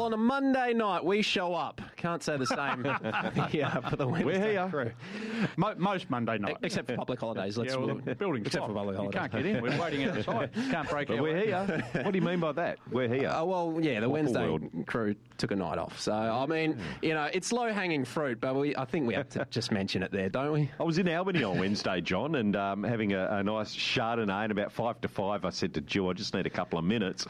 on a Monday night, we show up. Can't say the same for the Wednesday We're here. crew. Most Monday night. Except for public holidays. The building's except for locked. public You holidays. can't get in. We're waiting outside. Can't break But our we're way. here. What do you mean by that? We're here. The Waffle Wednesday World. crew took a night off. So, I mean, it's low-hanging fruit, but I think we have to just mention it there, don't we? I was in Albany on Wednesday, John, and having a nice Chardonnay, and about 5 to 5, I said to Jill, I just need a couple of minutes.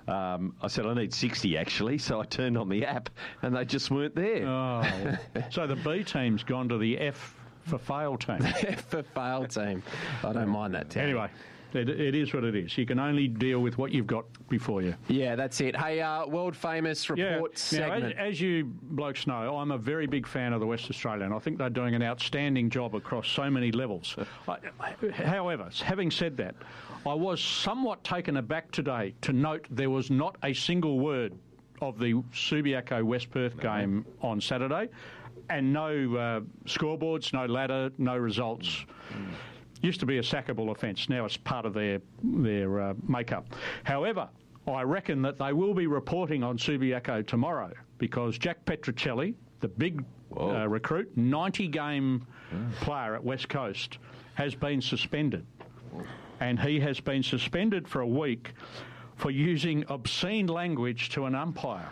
I said, I need 60, actually, so I turned on the app, and they just weren't there. Oh. So the B team's gone to the F for fail team. For fail team. I don't mind that, Terry. Anyway, it is what it is. You can only deal with what you've got before you. Yeah, that's it. Hey, world-famous report segment. Now, as you blokes know, I'm a very big fan of the West Australian. I think they're doing an outstanding job across so many levels. However, having said that, I was somewhat taken aback today to note there was not a single word of the Subiaco West Perth game on Saturday, and no scoreboards, no ladder, no results. Used to be a sackable offence. Now it's part of their make-up. However, I reckon that they will be reporting on Subiaco tomorrow because Jack Petrocelli, the big recruit, 90-game player at West Coast, has been suspended. And he has been suspended for a week for using obscene language to an umpire.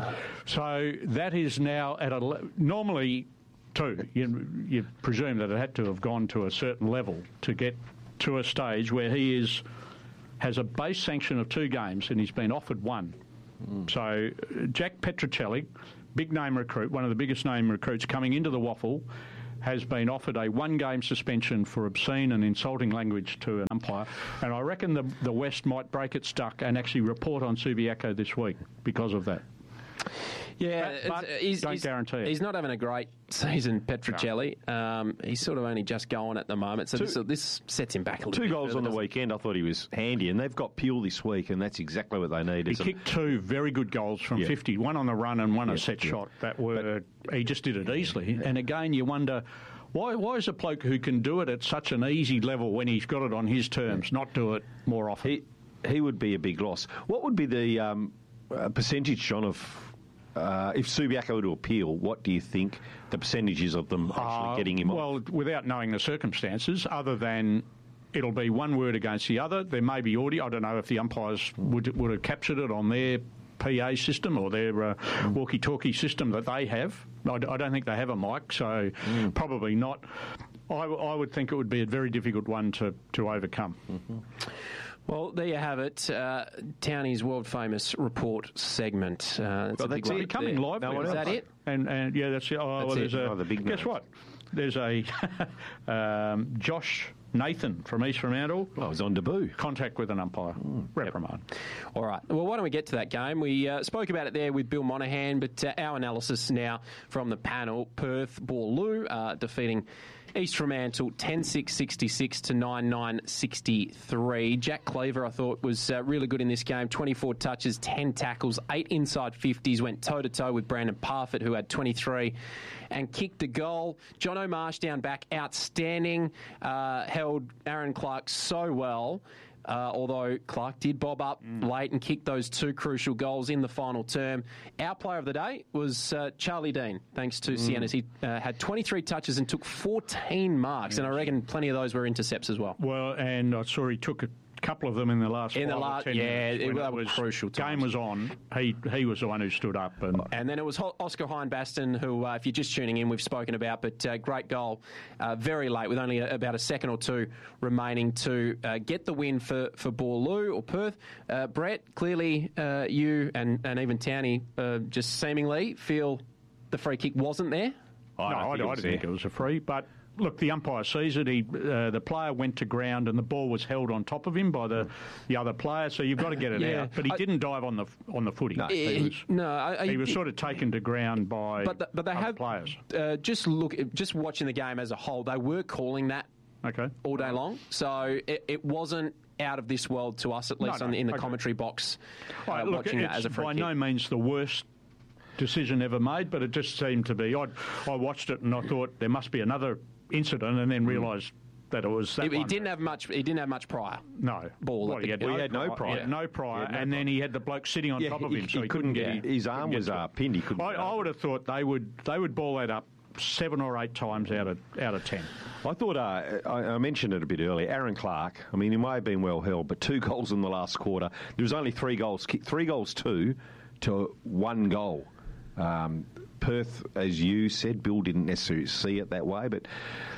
So that is now at normally... You presume that it had to have gone to a certain level to get to a stage where he has a base sanction of 2 games and he's been offered 1. So Jack Petrocelli, big name recruit, one of the biggest name recruits coming into the Waffle, has been offered a 1-game suspension for obscene and insulting language to an umpire. And I reckon the West might break its duck and actually report on Subiaco this week because of that. Yeah, but don't guarantee it. He's not having a great season, Petrocelli. No. He's sort of only just going at the moment, so this sets him back a little bit. 2 goals further, on the weekend. I thought he was handy, and they've got Peel this week, and that's exactly what they need. He kicked 2 very good goals from 50, one on the run and one a set shot. He just did it easily. And again, you wonder, why is a bloke who can do it at such an easy level when he's got it on his terms not do it more often? He would be a big loss. What would be the percentage, John, of... if Subiaco were to appeal, what do you think the percentage is of them actually getting him off? Well, without knowing the circumstances, other than it'll be one word against the other, there may be audio. I don't know if the umpires would have captured it on their PA system or their walkie-talkie system that they have. I don't think they have a mic, so probably not. I would think it would be a very difficult one to overcome. Mm-hmm. Well, there you have it. Townie's world-famous report segment. It's a big one. Coming live. No, is that it? And yeah, that's it. That's it. The big guess names. what? There's a Josh Nathan from East Fremantle. Oh, he's on debut. Contact with an umpire. Reprimand. All right. Well, why don't we get to that game? We spoke about it there with Bill Monaghan, but our analysis now from the panel. Perth Boorloo defeating East Fremantle 10-6-66 to 9-9-63. Jack Cleaver, I thought, was really good in this game. 24 touches, 10 tackles, 8 inside 50s, went toe-to-toe with Brandon Parfitt, who had 23, and kicked a goal. John O'Marsh down back, outstanding, held Aaron Clark so well. Although Clark did bob up late and kick those 2 crucial goals in the final term. Our player of the day was Charlie Dean, thanks to Siennas. He had 23 touches and took 14 marks, and I reckon plenty of those were intercepts as well. Well, and I saw he took a couple of them in the last 5 or 10 minutes. It was crucial times. Game was on. He was the one who stood up. And then it was Oscar Hindbaston, who, if you're just tuning in, we've spoken about, but great goal very late with only about a second or 2 remaining to get the win for Boorloo or Perth. Brett, clearly you and even Townie just seemingly feel the free kick wasn't there. I didn't think it was a free, but... Look, the umpire sees it. The player went to ground and the ball was held on top of him by the other player, so you've got to get it out. But he didn't dive on the footy. No, he was sort of taken to ground by other players. Just watching the game as a whole, they were calling that all day long, so it wasn't out of this world to us, at least in the commentary box, watching that as a free kick. By no means the worst decision ever made, but it just seemed to be. I watched it and I thought there must be another incident, and then realised that it was that He one. didn't have much. He didn't have much prior. No. Ball. What, he had He had no prior. No prior, He had no and prior. then he had the bloke sitting on top of him, so he couldn't get. His arm was pinned. He couldn't. I would have thought they would ball that up 7 or 8 times out of 10. I thought, I mentioned it a bit earlier, Aaron Clark, I mean, he may have been well held, but 2 goals in the last quarter. There was only 3 goals kicked, 3 goals to 1 goal. Perth, as you said, Bill didn't necessarily see it that way, but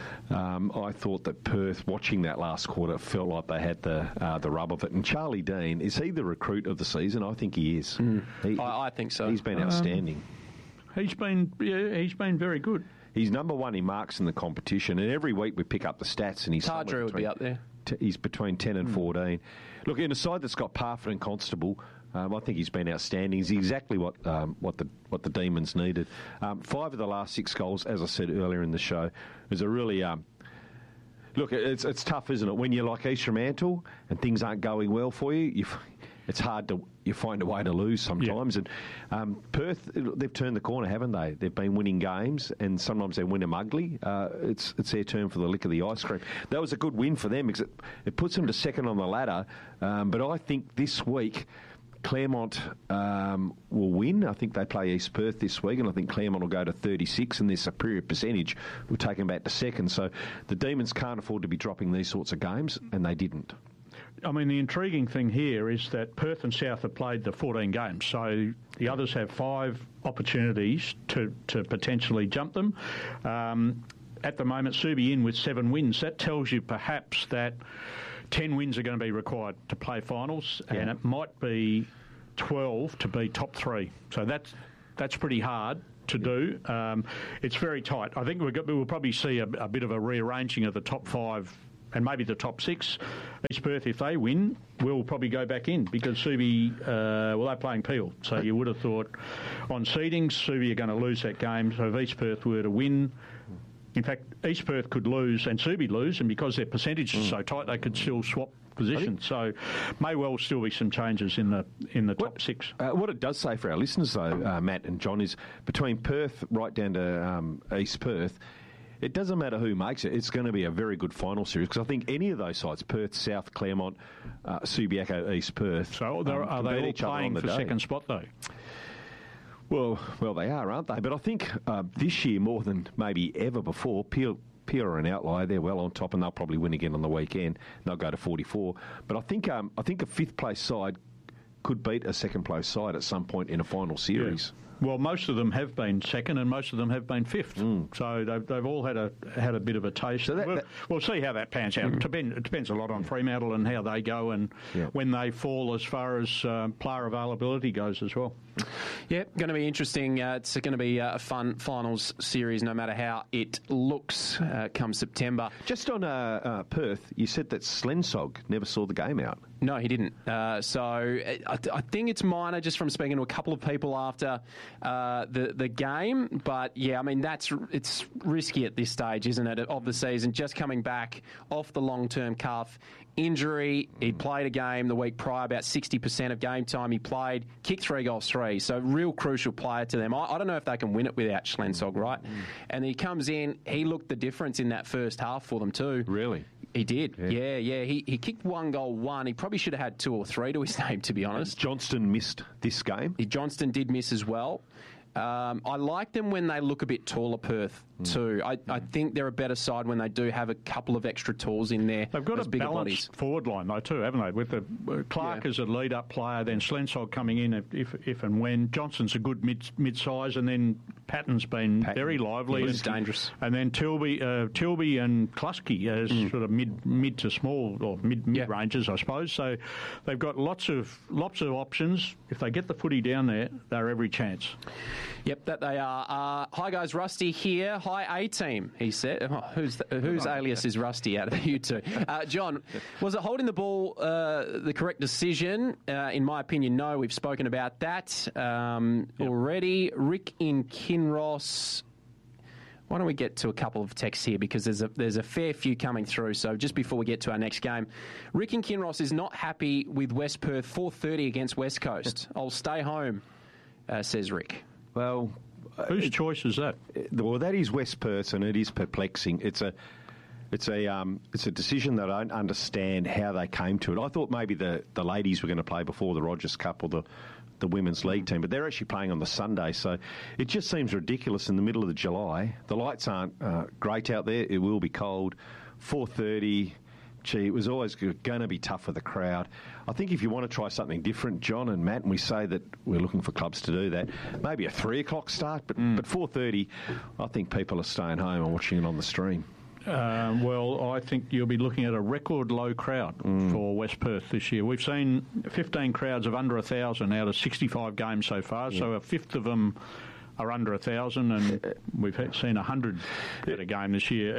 I thought that Perth, watching that last quarter, felt like they had the rub of it. And Charlie Dean, is he the recruit of the season? I think he is. I think so. He's been outstanding. He's been very good. He's number 1 in marks in the competition, and every week we pick up the stats, and he's Tardrew would be up there. He's between 10 and 14. Look, in a side that's got Parfitt and Constable, I think he's been outstanding. He's exactly what the Demons needed. 5 of the last 6 goals, as I said earlier in the show, is a really look. It's tough, isn't it? When you're like East Fremantle and things aren't going well for you, it's hard to find a way to lose sometimes. Yeah. And Perth, they've turned the corner, haven't they? They've been winning games, and sometimes they win them ugly. It's their turn for the lick of the ice cream. That was a good win for them because it puts them to second on the ladder. But I think this week Claremont will win. I think they play East Perth this week, and I think Claremont will go to 36, and their superior percentage will take them back to second. So the Demons can't afford to be dropping these sorts of games, and they didn't. I mean, the intriguing thing here is that Perth and South have played the 14 games, so the others have 5 opportunities to potentially jump them. At the moment, Subi in with 7 wins. That tells you perhaps that 10 wins are going to be required to play finals, and it might be 12 to be top 3. So that's pretty hard to do. It's very tight. I think we'll probably see a bit of a rearranging of the top 5 and maybe the top 6. East Perth, if they win, will probably go back in because Subi, they're playing Peel. So you would have thought on seedings, Subi are going to lose that game. So if East Perth were to win, in fact, East Perth could lose and Subi lose, and because their percentage is so tight, they could still swap positions. So may well still be some changes in the top 6. What it does say for our listeners, though, Matt and John, is between Perth right down to East Perth, it doesn't matter who makes it. It's going to be a very good final series because I think any of those sides, Perth, South, Claremont, Subiaco, East Perth... So are they all playing for second spot, though? Well, they are, aren't they? But I think this year, more than maybe ever before, Peel are an outlier. They're well on top, and they'll probably win again on the weekend. They'll go to 44. But I think a fifth-place side could beat a second-place side at some point in a final series. Yeah. Well, most of them have been second, and most of them have been fifth. So they've all had a bit of a taste. So we'll see how that pans out. It depends a lot on Fremantle and how they go, and when they fall as far as player availability goes as well. Yeah, going to be interesting. It's going to be a fun finals series, no matter how it looks come September. Just on Perth, you said that Slensog never saw the game out. No, he didn't. So I think it's minor, just from speaking to a couple of people after the game. But yeah, I mean it's risky at this stage, isn't it, of the season? Just coming back off the long-term calf injury, he played a game the week prior, about 60% of game time he played, kicked 3 goals, 3. So real crucial player to them. I don't know if they can win it without Slensog, right? And he comes in, he looked the difference in that first half for them too. Really? He did, yeah. He kicked 1 goal, 1. He probably should have had 2 or 3 to his name, to be honest. Johnston missed this game. Johnston did miss as well. I like them when they look a bit taller, Perth, too. I think they're a better side when they do have a couple of extra tools in there. They've got a balanced forward line, though, too, haven't they? With Clark as a lead-up player, then Slensog coming in if and when. Johnson's a good mid-size, and then Patton's been very lively. He's dangerous. And then Tilby and Klusky as sort of mid to small, or mid-ranges, I suppose. So they've got lots of options. If they get the footy down there, they're every chance. Yep, that they are. Hi guys, Rusty here. Hi A-Team, he said. Whose alias is Rusty out of you two? John, was it holding the ball the correct decision? In my opinion, no. We've spoken about that already. Rick in Kinross. Why don't we get to a couple of texts here, because there's a fair few coming through. So just before we get to our next game, Rick in Kinross is not happy with West Perth 4:30 against West Coast. I'll stay home, says Rick. Well, whose choice is that? Well, that is West Perth, and it is perplexing. it's a decision that I don't understand how they came to it. I thought maybe the ladies were going to play before the Rogers Cup or the women's league team, but they're actually playing on the Sunday, so it just seems ridiculous in the middle of July. The lights aren't great out there. It will be cold. 4:30. Gee, it was always going to be tough for the crowd. I think if you want to try something different, John and Matt, and we say that we're looking for clubs to do that, maybe a 3 o'clock start, but 4:30, I think people are staying home and watching it on the stream. Well, I think you'll be looking at a record low crowd for West Perth this year. We've seen 15 crowds of under 1,000 out of 65 games so far, so a fifth of them are under 1,000, and we've seen 100 at a game this year.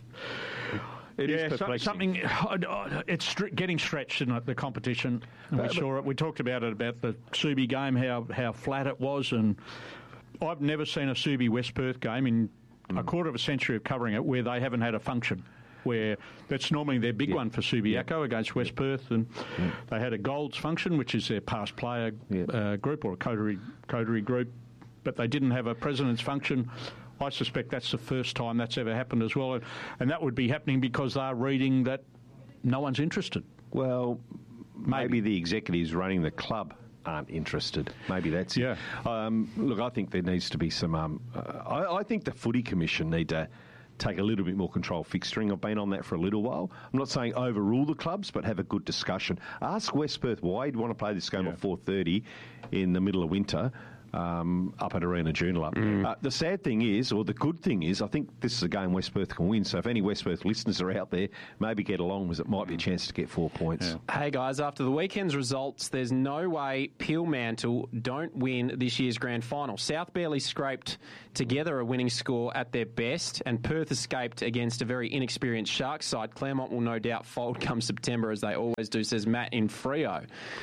It is something. It's getting stretched in the competition. And we saw it. We talked about it about the Subi game, how flat it was, and I've never seen a Subi West Perth game in a quarter of a century of covering it where they haven't had a function. Where that's normally their big one for Subiaco against West Perth, and they had a Golds function, which is their past player group or a coterie group, but they didn't have a president's function. I suspect that's the first time that's ever happened as well, and that would be happening because they're reading that no one's interested. Well, maybe the executives running the club aren't interested. Maybe that's it. Look, I think there needs to be some... I think the Footy Commission need to take a little bit more control of fixturing. I've been on that for a little while. I'm not saying overrule the clubs, but have a good discussion. Ask West Perth why you'd want to play this game at 4:30 in the middle of winter. Up at Arena Joondalup. The sad thing is, or the good thing is, I think this is a game West Perth can win. So if any West Perth listeners are out there, maybe get along, because it might be a chance to get 4 points. Hey guys, after the weekend's results, there's no way Peel Mantle don't win this year's grand final. South barely scraped together a winning score at their best, and Perth escaped against a very inexperienced Sharks side. Claremont will no doubt fold come September, as they always do, says Matt in Freo.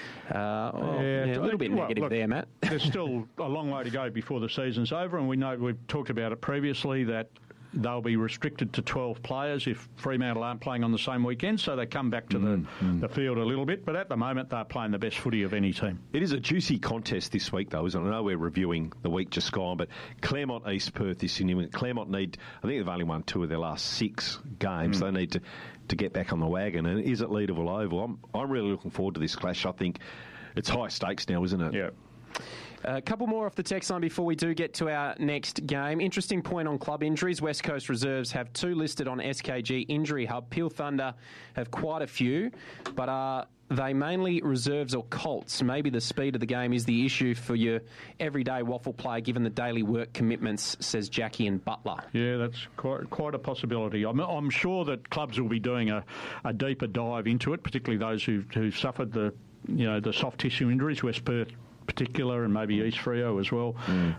A little bit negative there, Matt. There's still a long way to go before the season's over, and we know we've talked about it previously that they'll be restricted to 12 players if Fremantle aren't playing on the same weekend, so they come back to the field a little bit. But at the moment, they're playing the best footy of any team. It is a juicy contest this week, though, isn't it? I know we're reviewing the week just gone, but Claremont, East Perth is in. Claremont need, I think they've only won 2 of their last 6 games. They need to get back on the wagon. And is it Leederville Oval? I'm really looking forward to this clash. I think it's high stakes now, isn't it? Yeah. A couple more off the text line before we do get to our next game. Interesting point on club injuries. West Coast Reserves have 2 listed on SKG Injury Hub. Peel Thunder have quite a few, but are they mainly reserves or Colts? Maybe the speed of the game is the issue for your everyday waffle player, given the daily work commitments, says Jackie and Butler. Yeah, that's quite a possibility. I'm sure that clubs will be doing a deeper dive into it, particularly those who've suffered the soft tissue injuries, West Perth particular, and maybe East Freo as well.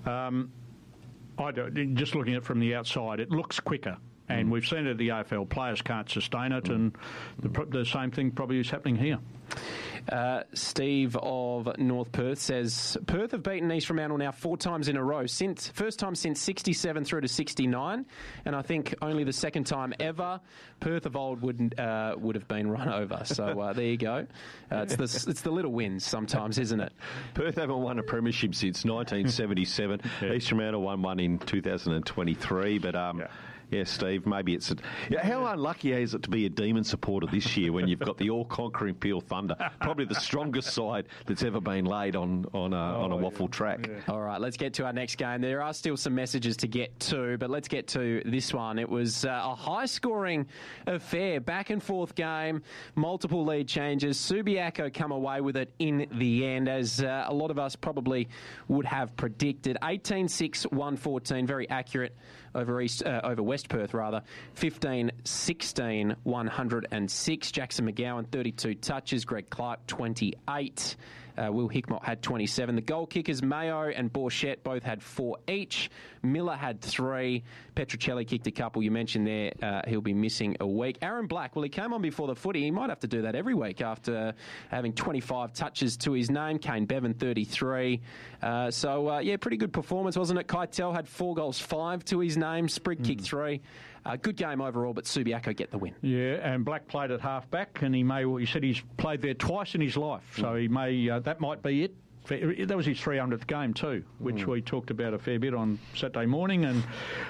Just looking at it from the outside, it looks quicker. And we've seen it at the AFL. Players can't sustain it, and the same thing probably is happening here. Steve of North Perth says, Perth have beaten East Fremantle now 4 times in a row. First time since 67 through to 69, and I think only the second time ever Perth of old would have been run over. So there you go. It's the little wins sometimes, isn't it? Perth haven't won a premiership since 1977. East Fremantle won one in 2023, but... Yeah, Steve, maybe it's... how unlucky is it to be a Demon supporter this year when you've got the all-conquering Peel Thunder, probably the strongest side that's ever been laid on a waffle track. Yeah. All right, let's get to our next game. There are still some messages to get to, but let's get to this one. It was a high-scoring affair, back-and-forth game, multiple lead changes. Subiaco come away with it in the end, as a lot of us probably would have predicted. 18-6, 114, very accurate over West Perth, rather. 15-16, 106. Jackson McGowan, 32 touches. Greg Clark, 28. Will Hickmott had 27. The goal kickers, Mayo and Borchett, both had 4 each. Miller had 3. Petruccelli kicked a couple. You mentioned there he'll be missing a week. Aaron Black, well, he came on before the footy. He might have to do that every week after having 25 touches to his name. Kane Bevan, 33. Pretty good performance, wasn't it? Keitel had 4 goals, 5 to his name. Sprigg kicked 3. Good game overall, but Subiaco get the win. Yeah, and Black played at half-back, and he said he's played there twice in his life, so he may that might be it. that was his 300th game too, which we talked about a fair bit on Saturday morning, and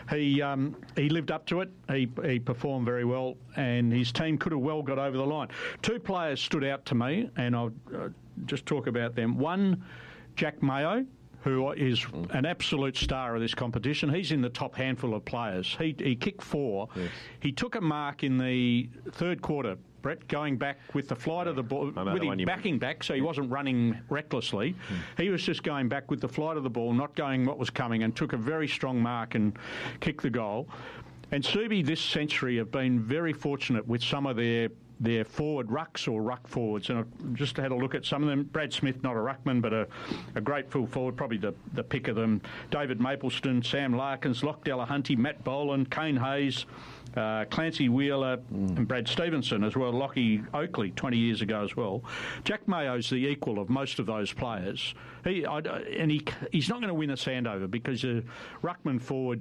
he lived up to it. He performed very well, and his team could have well got over the line. Two players stood out to me, and I'll just talk about them. One, Jack Mayo, who is an absolute star of this competition. He's in the top handful of players. He kicked 4. Yes. He took a mark in the third quarter, Brett, going back with the flight of the ball, with him backing back, so he wasn't running recklessly. He was just going back with the flight of the ball, not going what was coming, and took a very strong mark and kicked the goal. And Subi this century have been very fortunate with some of their forward rucks or ruck forwards, and I just had a look at some of them. Brad Smith, not a ruckman, but a great full forward, probably the pick of them. David Mapleston, Sam Larkins, Locke Delahunty, Matt Boland, Kane Hayes, Clancy Wheeler and Brad Stevenson as well, Lockie Oakley 20 years ago as well. Jack Mayo's the equal of most of those players. He's not going to win a Sandover because a ruckman forward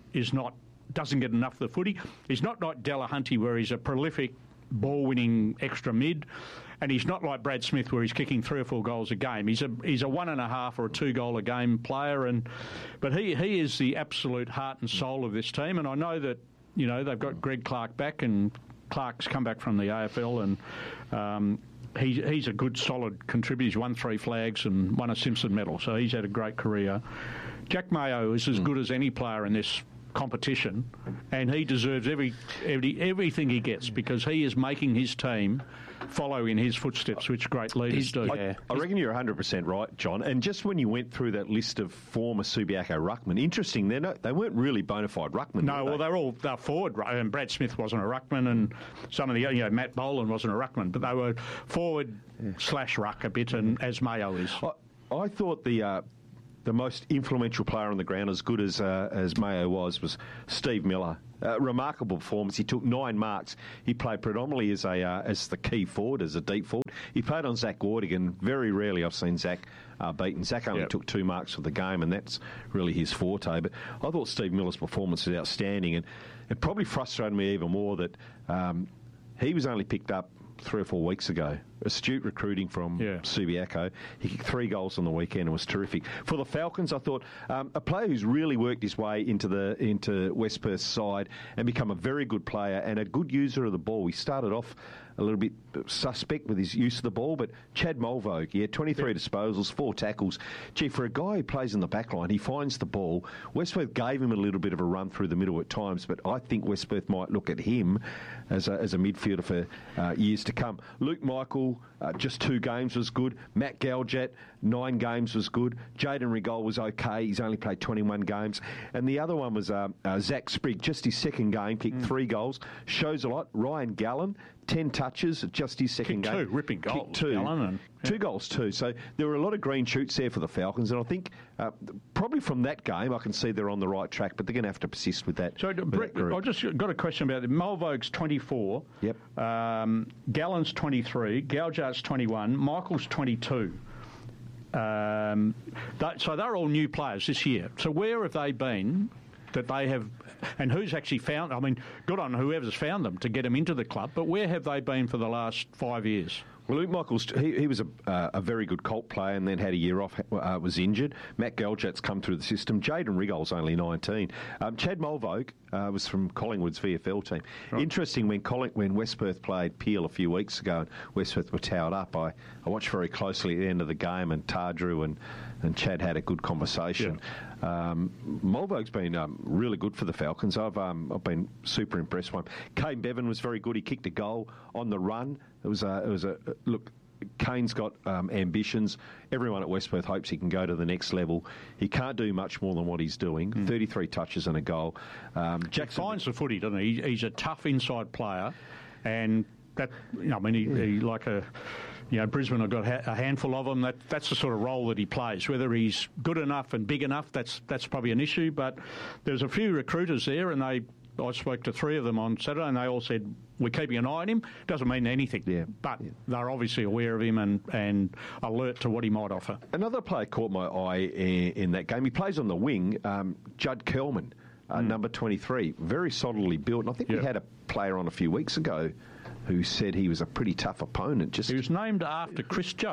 doesn't get enough of the footy. He's not like Delahunty where he's a prolific ball-winning extra mid, and he's not like Brad Smith where he's kicking 3 or 4 goals a game. He's a 1.5 or a 2 goal a game player, but he is the absolute heart and soul of this team. And I know that they've got Greg Clark back, and Clark's come back from the AFL, and he's a good solid contributor. He's won 3 flags and won a Simpson medal, so he's had a great career. Jack Mayo is as good as any player in this competition, and he deserves everything he gets because he is making his team follow in his footsteps, which great leaders do. I reckon you're 100% right, John. And just when you went through that list of former Subiaco ruckmen, interesting, they weren't really bona fide ruckmen. No, well, they're forward, and Brad Smith wasn't a ruckman, and some of the, Matt Boland wasn't a ruckman, but they were forward / ruck a bit, and as Mayo is. I thought the most influential player on the ground, as good as Mayo was Steve Miller. Remarkable performance. He took 9 marks. He played predominantly as the key forward, as a deep forward. He played on Zach Wardigan. Very rarely I've seen Zach beaten. Zach only took 2 marks for the game, and that's really his forte. But I thought Steve Miller's performance was outstanding, and it probably frustrated me even more that he was only picked up 3 or 4 weeks ago. Astute recruiting from Subiaco. He kicked 3 goals on the weekend and was terrific. For the Falcons, I thought a player who's really worked his way into West Perth's side and become a very good player and a good user of the ball. He started off a little bit suspect with his use of the ball, but Chad Mulvogue, he had 23 disposals, 4 tackles. Gee, for a guy who plays in the back line, he finds the ball. West Perth gave him a little bit of a run through the middle at times, but I think West Perth might look at him as a midfielder for years to come. Luke Michael, just 2 games was good. Matt Galjet, 9 games was good. Jaden Rigol was okay. He's only played 21 games. And the other one was Zach Sprigg, just his second game, kicked 3 goals. Shows a lot. Ryan Gallen, 10 touches, just his second game. 2 ripping goals. Kicked 2. 2 goals too. So there were a lot of green shoots there for the Falcons, and I think probably from that game I can see they're on the right track, but they're going to have to persist with that. So, Brett, I just got a question about it. Mulvogue's 24. Yep. Gallen's 23. Galjart's 21. Michael's 22. So they're all new players this year. So where have they been that they have, and who's actually found, I mean, good on whoever's found them to get them into the club, but where have they been for the last 5 years? Well, Luke Michaels, he was a very good Colt player and then had a year off, was injured. Matt Galjet's come through the system. Jaden Rigol's only 19. Chad Mulvogue was from Collingwood's VFL team. Right. Interesting, when West Perth played Peel a few weeks ago and West Perth were towed up, I watched very closely at the end of the game, and Tardrew and Chad had a good conversation. Yeah. Mulvogue's been really good for the Falcons. I've been super impressed with him. Kane Bevan was very good. He kicked a goal on the run. It was a look. Kane's got ambitions. Everyone at West Perth hopes he can go to the next level. He can't do much more than what he's doing. 33 touches and a goal. Jackson finds the footy, doesn't he? He's a tough inside player, and that, I mean, he like a. Brisbane have got a handful of them. That's the sort of role that he plays. Whether he's good enough and big enough, that's probably an issue. But there's a few recruiters there, and I spoke to 3 of them on Saturday, and they all said, we're keeping an eye on him. Doesn't mean anything, but they're obviously aware of him and alert to what he might offer. Another player caught my eye in that game. He plays on the wing, Judd Kelman, number 23, very solidly built. And I think we had a player on a few weeks ago who said he was a pretty tough opponent. He was named after Chris Judd,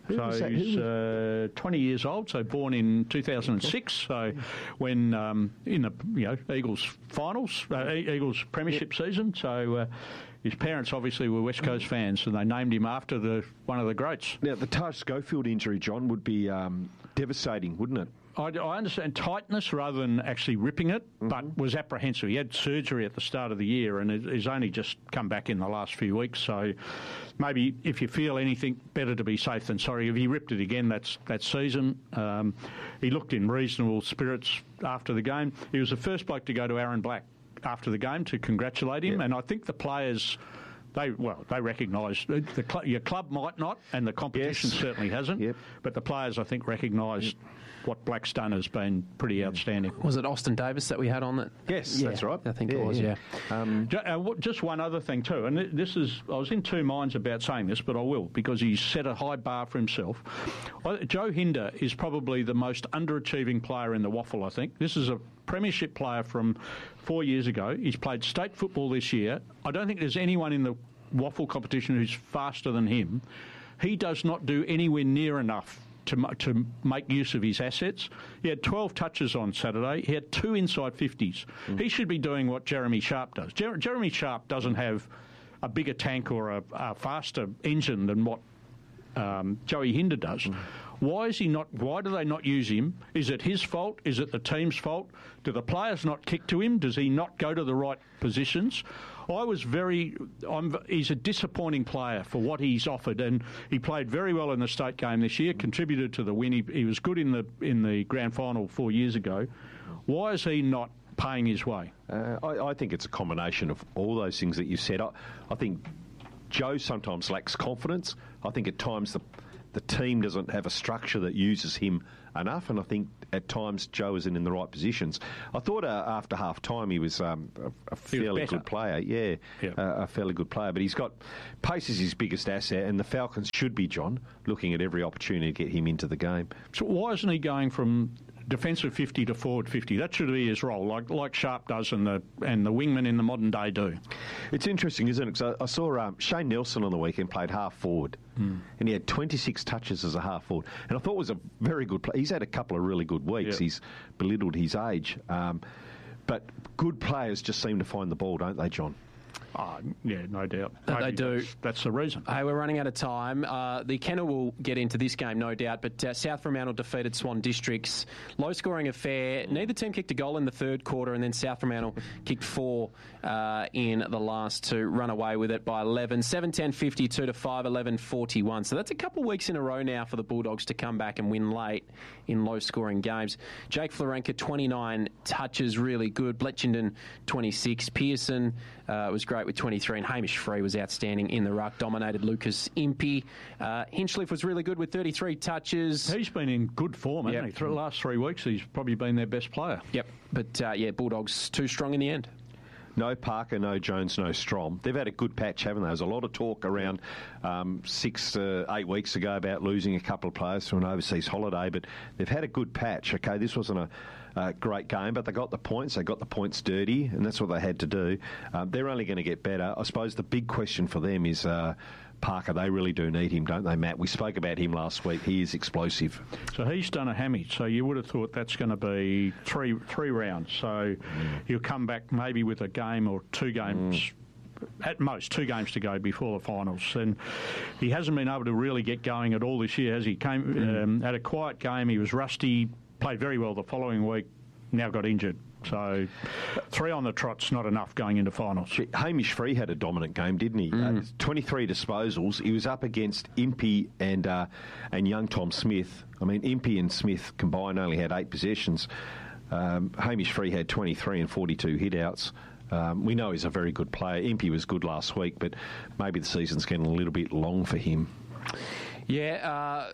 So he's 20 years old, so born in 2006. So when in the Eagles finals, Eagles premiership season. So his parents obviously were West Coast fans, and they named him after one of the greats. Now, the Taj Schofield injury, John, would be devastating, wouldn't it? I understand tightness rather than actually ripping it, but was apprehensive. He had surgery at the start of the year and has only just come back in the last few weeks. So maybe if you feel anything, better to be safe than sorry. If he ripped it again, that season. He looked in reasonable spirits after the game. He was the first bloke to go to Aaron Black after the game to congratulate him, and I think the players... They recognise your club might not, and the competition certainly hasn't. But the players, I think, recognised what Black's done has been pretty outstanding. Was it Austin Davis that we had on that? Yes, that's right. I think it was. Yeah. Just one other thing too, and I was in two minds about saying this, but I will because he's set a high bar for himself. Joe Hinder is probably the most underachieving player in the waffle. I think this is a premiership player from 4 years ago. He's played state football this year. I don't think there's anyone in the waffle competition who's faster than him. He does not do anywhere near enough to make use of his assets. He had 12 touches on Saturday. He had 2 inside 50s. He should be doing what Jeremy Sharp does. Jeremy Sharp doesn't have a bigger tank or a faster engine than what Joey Hinder does. Why is he not? Why do they not use him? Is it his fault? Is it the team's fault? Do the players not kick to him? Does he not go to the right positions? He's a disappointing player for what he's offered, and he played very well in the state game this year, contributed to the win. He was good in the grand final 4 years ago. Why is he not paying his way? I think it's a combination of all those things that you said. I think Joe sometimes lacks confidence. I think at times the team doesn't have a structure that uses him enough, and I think at times Joe isn't in the right positions. I thought after half time he was a fairly good player. A fairly good player, but he's got pace is his biggest asset, and the Falcons should be, John, looking at every opportunity to get him into the game. So why isn't he going from defensive 50 to forward 50? That should be his role, like Sharp does and the wingmen in the modern day do. It's interesting, isn't it? Because I saw Shane Nelson on the weekend played half forward, and he had 26 touches as a half forward, and I thought it was a very good play. He's had a couple of really good weeks. He's belittled his age, but good players just seem to find the ball, don't they, John? No doubt. They do. That's the reason. Hey, we're running out of time. The Kennel will get into this game, no doubt, but South Fremantle defeated Swan Districts. Low-scoring affair. Neither team kicked a goal in the third quarter, and then South Fremantle kicked 4 in the last 2, run away with it by 11. 7-10, 52 to 5, 11, 41. So that's a couple of weeks in a row now for the Bulldogs to come back and win late in low-scoring games. Jake Florenka, 29 touches, really good. Bletchenden, 26. Pearson was great with 23, and Hamish Free was outstanding in the ruck, dominated Lucas Impey. Hinchliffe was really good with 33 touches. He's been in good form, hasn't he? Through the last 3 weeks, he's probably been their best player. Yep, but Bulldogs too strong in the end. No Parker, no Jones, no Strom. They've had a good patch, haven't they? There's a lot of talk around 6 to 8 weeks ago about losing a couple of players to an overseas holiday, but they've had a good patch. Okay, this wasn't a great game, but they got the points. They got the points dirty, and that's what they had to do. They're only going to get better. I suppose the big question for them is Parker. They really do need him, don't they, Matt? We spoke about him last week. He is explosive. So he's done a hammy. So you would have thought that's going to be three rounds. So he'll come back maybe with a game or 2 games. At most, 2 games to go before the finals. And he hasn't been able to really get going at all this year, has he? Had a quiet game. He was rusty. Played very well the following week, now got injured. So 3 on the trot's not enough going into finals. Hamish Free had a dominant game, didn't he? 23 disposals. He was up against Impey and young Tom Smith. I mean, Impey and Smith combined only had 8 possessions. Hamish Free had 23 and 42 hit-outs. We know he's a very good player. Impey was good last week, but maybe the season's getting a little bit long for him. Yeah,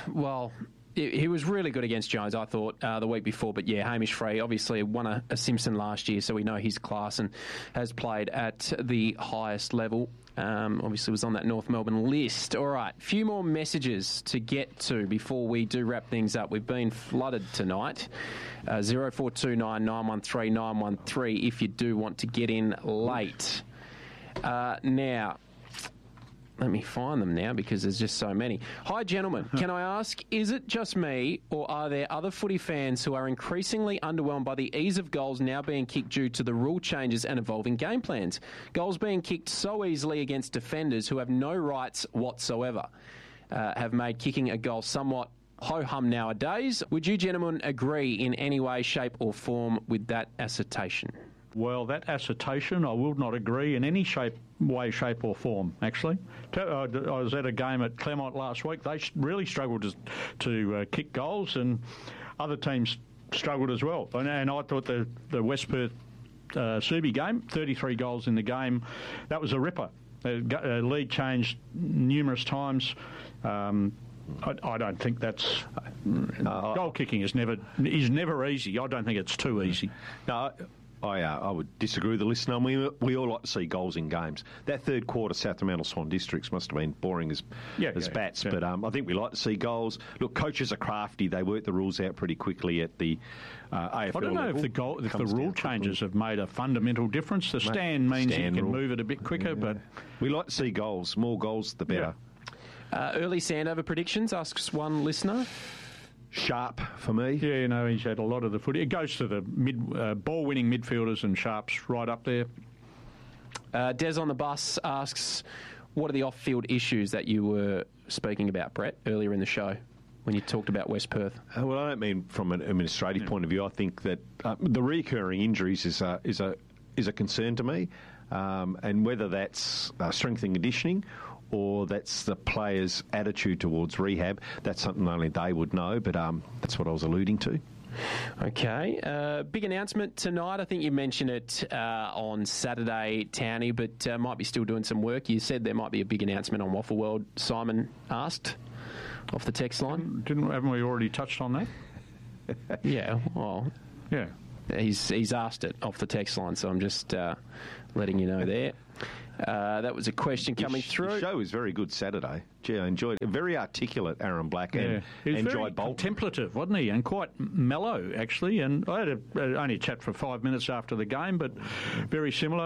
he was really good against Jones, I thought, the week before. But, Hamish Free obviously won a Simpson last year, so we know his class and has played at the highest level. Obviously was on that North Melbourne list. All right, few more messages to get to before we do wrap things up. We've been flooded tonight. 0429 913 913 if you do want to get in late. Now, Let me find them now because there's just so many. Hi, gentlemen. Can I ask, is it just me or are there other footy fans who are increasingly underwhelmed by the ease of goals now being kicked due to the rule changes and evolving game plans? Goals being kicked so easily against defenders who have no rights whatsoever have made kicking a goal somewhat ho-hum nowadays. Would you gentlemen agree in any way, shape or form with that assertion? Well, that assertion, I will not agree in any way, shape or form, actually. I was at a game at Claremont last week. They really struggled to kick goals, and other teams struggled as well. And I thought the West Perth Subi game, 33 goals in the game, that was a ripper. The lead changed numerous times. I don't think that's... goal kicking is never easy. I don't think it's too easy. No, I would disagree with the listener. We all like to see goals in games. That third quarter, South Fremantle Swan Districts must have been boring as bats. Yeah. But I think we like to see goals. Look, coaches are crafty. They work the rules out pretty quickly at the AFL I don't know level. if the rule changes have made a fundamental difference. The stand means you can move it a bit quicker. But we like to see goals. More goals, the better. Yeah. Early Sandover predictions, asks one listener. Sharp for me. Yeah, he's had a lot of the footy. It goes to the ball-winning midfielders and Sharp's right up there. Des on the bus asks, what are the off-field issues that you were speaking about, Brett, earlier in the show when you talked about West Perth? Well, I don't mean from an administrative point of view. I think that the recurring injuries is a concern to me, and whether that's strength and conditioning or that's the players' attitude towards rehab, that's something only they would know, but that's what I was alluding to. Okay. Big announcement tonight. I think you mentioned it on Saturday, Townie, but might be still doing some work. You said there might be a big announcement on Waffle World. Simon asked off the text line. Haven't we already touched on that? Yeah, well... Yeah. He's asked it off the text line, so I'm just letting you know there. That was a question coming through. The show was very good Saturday. Gee, I enjoyed it. Very articulate, Aaron Black, and Jai Bolton. Contemplative, wasn't he? And quite mellow, actually. And I had only a chat for 5 minutes after the game, but very similar.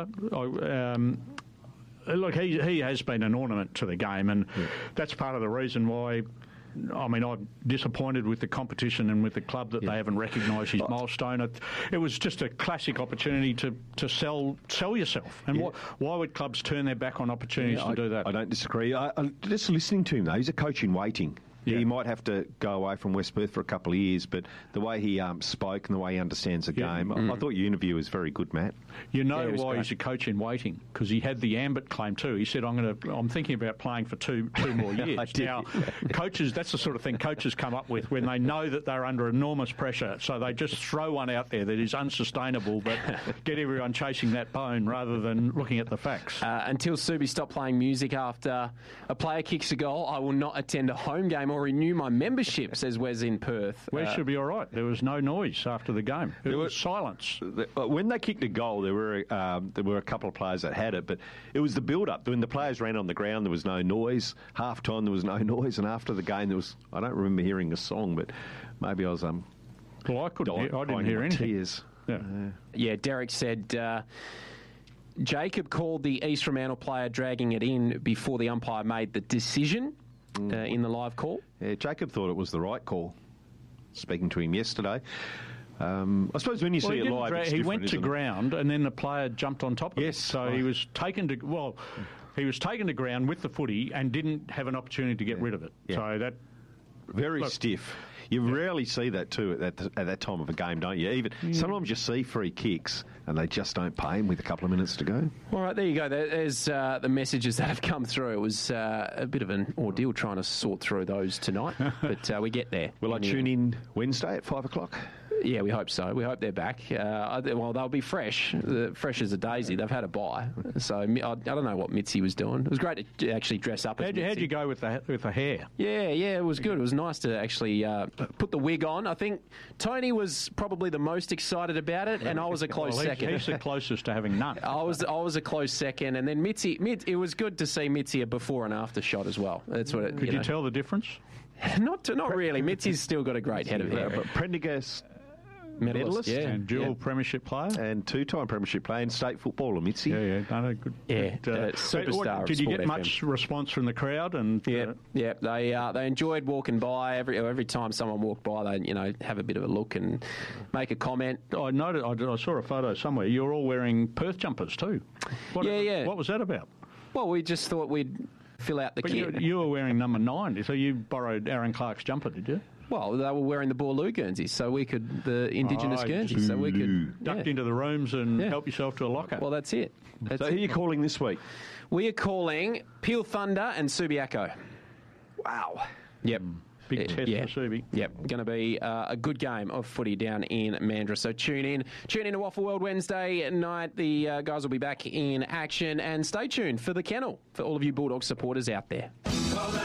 Look, he has been an ornament to the game, and that's part of the reason why... I mean, I'm disappointed with the competition and with the club that they haven't recognised his milestone. It was just a classic opportunity to sell yourself. And why would clubs turn their back on opportunities to do that? I don't disagree. Just listening to him, though, he's a coach in waiting. Yeah. He might have to go away from West Perth for a couple of years, but the way he spoke and the way he understands the game, I thought your interview was very good, Matt. You know why he's a coach in waiting? Because he had the ambit claim too. He said, I'm thinking about playing for two more years. Now, coaches, that's the sort of thing coaches come up with when they know that they're under enormous pressure. So they just throw one out there that is unsustainable, but get everyone chasing that bone rather than looking at the facts. Until Subi stop playing music after a player kicks a goal, I will not attend a home game or renew my membership, says Wes in Perth. Wes should be all right. There was no noise after the game. There was silence. When they kicked a goal, there were a couple of players that had it, but it was the build-up. When the players ran on the ground, there was no noise. Half-time, there was no noise, and after the game, there was... I don't remember hearing a song, but maybe I was... Well, I didn't hear anything. Tears. Yeah, Derek said... Jacob called the East Fremantle player dragging it in before the umpire made the decision in the live call. Yeah, Jacob thought it was the right call. Speaking to him yesterday. I suppose when you see it live, it's he different, went to ground and then the player jumped on top of it. So he was taken to... Well, he was taken to ground with the footy and didn't have an opportunity to get rid of it. Yeah. So that... Very stiff. You rarely see that too at that time of a game, don't you? Sometimes you see free kicks and they just don't pay him with a couple of minutes to go. All right, there you go. There's the messages that have come through. It was a bit of an ordeal trying to sort through those tonight, but we get there. Will I tune in Wednesday at 5 o'clock? Yeah, we hope so. We hope they're back. Well, they'll be fresh as a daisy. They've had a bye. So I don't know what Mitzi was doing. It was great to actually dress up as Mitzi. How'd you go with the hair? Yeah, it was good. It was nice to actually put the wig on. I think Tony was probably the most excited about it, and I was a close second. He's the closest to having none. I was a close second, and then Mitzi. It was good to see Mitzi a before and after shot as well. That's what. Could you tell the difference? Not really. Mitzi's still got a great head of hair. But Prendergast medalist. Yeah. And dual premiership player. And two-time premiership player and state footballer, Mitzi. Yeah. No, good. Yeah, good, superstar. Did you Sport get FM. much response from the crowd? And Yeah. They enjoyed walking by. Every time someone walked by, they have a bit of a look and make a comment. I noted. I saw a photo somewhere. You're all wearing Perth jumpers too. What was that about? Well, we just thought we'd fill out the But kit. you were wearing number 9, so you borrowed Aaron Clark's jumper, did you? Well, they were wearing the Boorloo Guernseys, so we could the Indigenous Guernseys, so we could Ducked into the rooms and help yourself to a locker. Well, that's it. So who are you calling this week? We are calling Peel Thunder and Subiaco. Wow. Yep. Big test for Subi. Yep, going to be a good game of footy down in Mandurah. So tune in to Waffle World Wednesday night. The guys will be back in action, and stay tuned for the Kennel for all of you Bulldog supporters out there.